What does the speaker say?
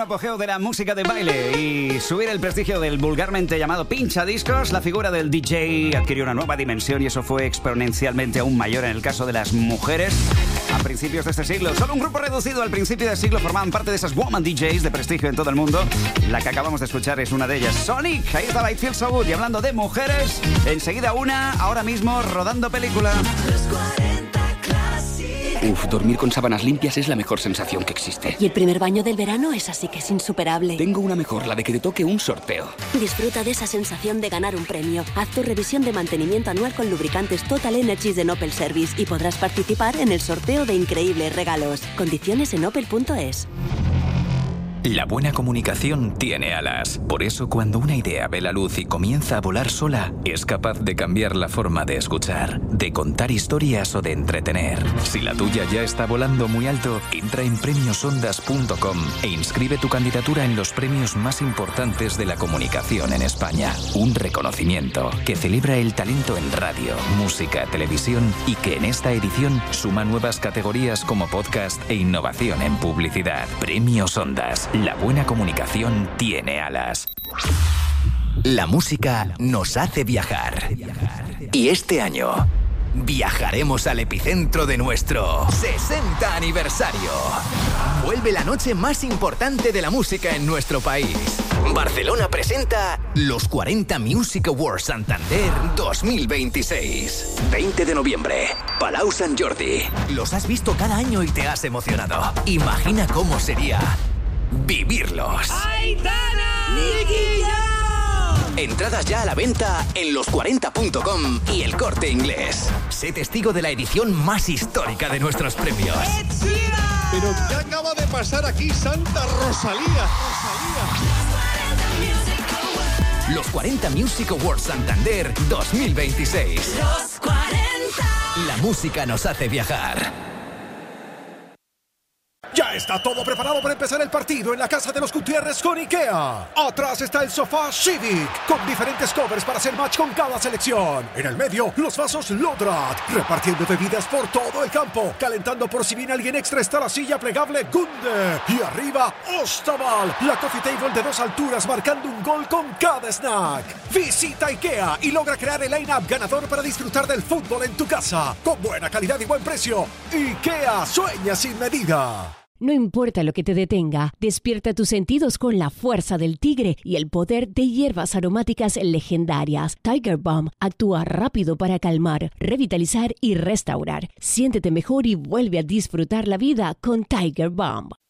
apogeo de la música de baile y subir el prestigio del vulgarmente llamado pinchadiscos, la figura del DJ adquirió una nueva dimensión y eso fue exponencialmente aún mayor en el caso de las mujeres a principios de este siglo. Solo un grupo reducido al principio del siglo formaban parte de esas woman DJs de prestigio en todo el mundo. La que acabamos de escuchar es una de ellas, Sonic. Ahí estaba I Feel So Good. Y hablando de mujeres, enseguida una, ahora mismo rodando película. Uf, dormir con sábanas limpias es la mejor sensación que existe. Y el primer baño del verano es así que es insuperable. Tengo una mejor, la de que te toque un sorteo. Disfruta de esa sensación de ganar un premio. Haz tu revisión de mantenimiento anual con lubricantes Total Energies de Opel Service y podrás participar en el sorteo de increíbles regalos. Condiciones en opel.es. La buena comunicación tiene alas. Por eso, cuando una idea ve la luz y comienza a volar sola, es capaz de cambiar la forma de escuchar, de contar historias o de entretener. Si la tuya ya está volando muy alto, entra en premiosondas.com e inscribe tu candidatura en los premios más importantes de la comunicación en España. Un reconocimiento que celebra el talento en radio, música, televisión y que en esta edición suma nuevas categorías como podcast e innovación en publicidad. Premios Ondas. La buena comunicación tiene alas. La música nos hace viajar. Y este año viajaremos al epicentro de nuestro 60 aniversario. Vuelve la noche más importante de la música en nuestro país. Barcelona presenta los 40 Music Awards Santander 2026. 20 de noviembre, Palau Sant Jordi. Los has visto cada año y te has emocionado. Imagina cómo sería vivirlos. ¡Aitana! ¡Nicky Jam! Entradas ya a la venta en los40.com y El Corte Inglés. Sé testigo de la edición más histórica de nuestros premios. Pero ¿qué acaba de pasar aquí, Santa Rosalía? Los 40 Music Awards Santander 2026. Los 40. La música nos hace viajar. Ya está todo preparado para empezar el partido en la Casa de los Gutiérrez con IKEA. Atrás está el sofá Civic, con diferentes covers para hacer match con cada selección. En el medio, los vasos Lodrat, repartiendo bebidas por todo el campo. Calentando por si viene alguien extra está la silla plegable Gunde. Y arriba, Ostaval, la coffee table de 2 alturas, marcando un gol con cada snack. Visita IKEA y logra crear el line-up ganador para disfrutar del fútbol en tu casa. Con buena calidad y buen precio. IKEA, sueña sin medida. No importa lo que te detenga, despierta tus sentidos con la fuerza del tigre y el poder de hierbas aromáticas legendarias. Tiger Balm actúa rápido para calmar, revitalizar y restaurar. Siéntete mejor y vuelve a disfrutar la vida con Tiger Balm.